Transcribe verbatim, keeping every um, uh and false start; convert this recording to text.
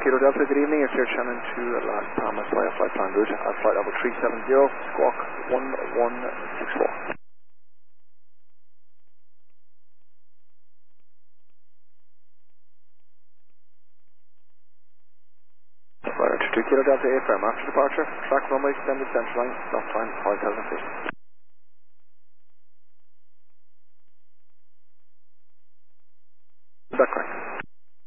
Kilo Delta, good evening. It's Air Shannon to Las Palmas via flight plan route at flight level three seven zero, squawk one one six four. Flight two Kilo Delta, A firm after departure, track runway extended central line, stop time five thousand feet.